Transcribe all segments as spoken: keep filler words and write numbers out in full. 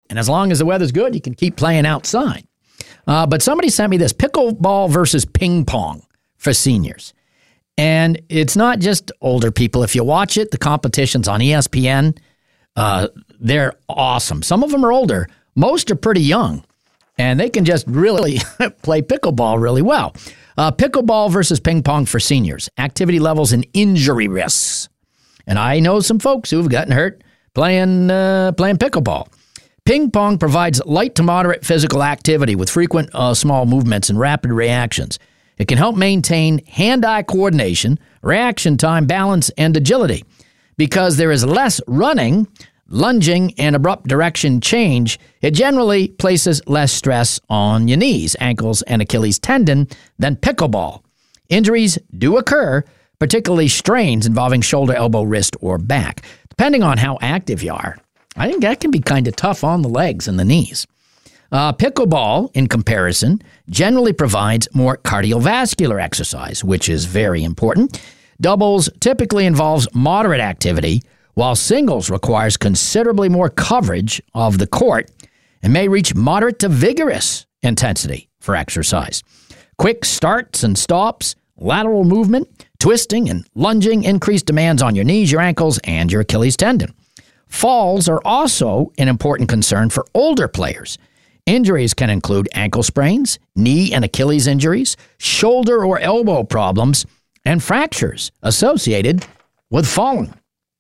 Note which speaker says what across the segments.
Speaker 1: And as long as the weather's good, you can keep playing outside. Uh, but somebody sent me this, pickleball versus ping pong for seniors. And it's not just older people. If you watch it, the competition's on E S P N. Uh, they're awesome. Some of them are older. Most are pretty young. And they can just really play pickleball really well. Uh, pickleball versus ping pong for seniors. Activity levels and injury risks. And I know some folks who've gotten hurt playing uh, playing pickleball. Ping pong provides light to moderate physical activity with frequent uh, small movements and rapid reactions. It can help maintain hand-eye coordination, reaction time, balance, and agility. Because there is less running, lunging, and abrupt direction change, it generally places less stress on your knees, ankles, and Achilles tendon than pickleball. Injuries do occur, particularly strains involving shoulder, elbow, wrist, or back. Depending on how active you are, I think that can be kind of tough on the legs and the knees. Uh, pickleball, in comparison, generally provides more cardiovascular exercise, which is very important. Doubles typically involves moderate activity, while singles requires considerably more coverage of the court and may reach moderate to vigorous intensity for exercise. Quick starts and stops, lateral movement, twisting and lunging increase demands on your knees, your ankles, and your Achilles tendon. Falls are also an important concern for older players. Injuries can include ankle sprains, knee and Achilles injuries, shoulder or elbow problems, and fractures associated with falling.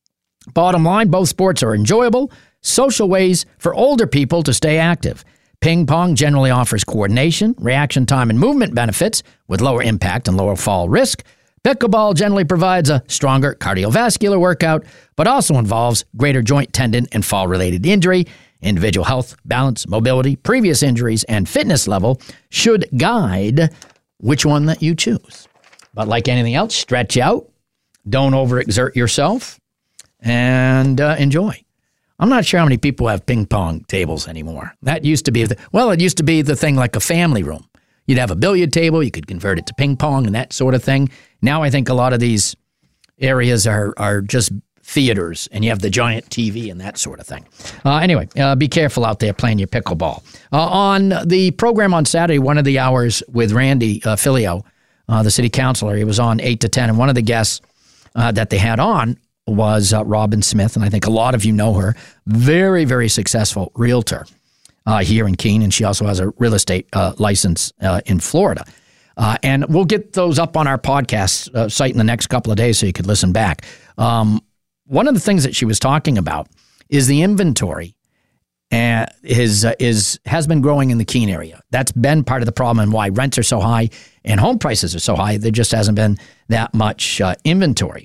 Speaker 1: Bottom line, both sports are enjoyable, social ways for older people to stay active. Ping pong generally offers coordination, reaction time, and movement benefits with lower impact and lower fall risk. Pickleball generally provides a stronger cardiovascular workout, but also involves greater joint, tendon, and fall-related injury. Individual health, balance, mobility, previous injuries, and fitness level should guide which one that you choose. But like anything else, stretch out, don't overexert yourself, and uh, enjoy. I'm not sure how many people have ping pong tables anymore. That used to be, the, well, it used to be the thing like a family room. You'd have a billiard table, you could convert it to ping pong and that sort of thing. Now I think a lot of these areas are are just theaters, and you have the giant T V and that sort of thing. Uh, anyway, uh, be careful out there playing your pickleball. Uh, on the program on Saturday, one of the hours with Randy uh, Filio, uh, the city councilor, he was on eight to ten, and one of the guests uh, that they had on was uh, Robin Smith, and I think a lot of you know her. Very, very successful realtor uh, here in Keene, and she also has a real estate uh, license uh, in Florida. Uh, and we'll get those up on our podcast uh, site in the next couple of days so you could listen back. Um, one of the things that she was talking about is the inventory uh, is, uh, is, has been growing in the Keene area. That's been part of the problem and why rents are so high and home prices are so high. There just hasn't been that much uh, inventory.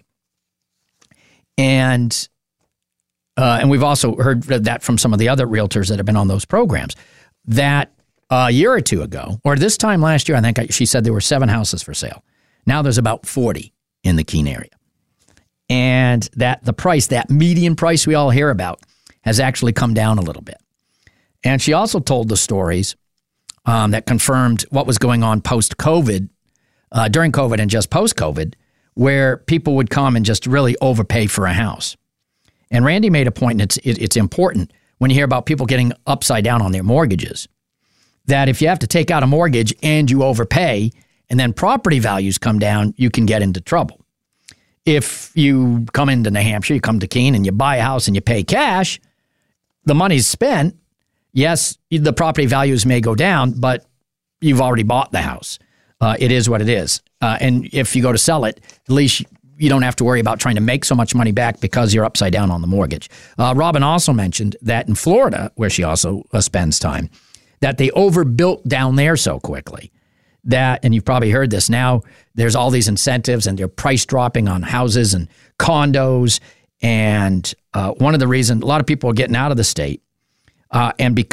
Speaker 1: And uh, and we've also heard that from some of the other realtors that have been on those programs, that a year or two ago, or this time last year, I think she said there were seven houses for sale. Now there's about forty in the Keene area. And that the price, that median price we all hear about, has actually come down a little bit. And she also told the stories um, that confirmed what was going on post-COVID, uh, during COVID and just post-COVID, where people would come and just really overpay for a house. And Randy made a point, and it's, it, it's important when you hear about people getting upside down on their mortgages, that if you have to take out a mortgage and you overpay and then property values come down, you can get into trouble. If you come into New Hampshire, you come to Keene and you buy a house and you pay cash, the money's spent. Yes, the property values may go down, but you've already bought the house. Uh, it is what it is. Uh, and if you go to sell it, at least you don't have to worry about trying to make so much money back because you're upside down on the mortgage. Uh, Robin also mentioned that in Florida, where she also uh, spends time, that they overbuilt down there so quickly that, and you've probably heard this now, there's all these incentives and they're price dropping on houses and condos. And uh, one of the reasons, a lot of people are getting out of the state. Uh, and because